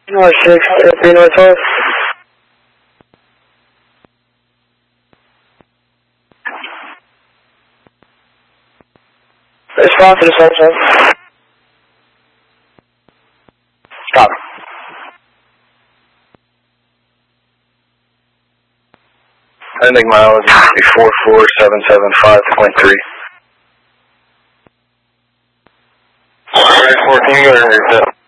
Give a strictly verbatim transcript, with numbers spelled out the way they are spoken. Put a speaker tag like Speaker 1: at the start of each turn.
Speaker 1: North six, three Northwest. Response to the subject. Stop.
Speaker 2: I think mileage is be four four seven seven five point three. Alright, fourteen, go ahead.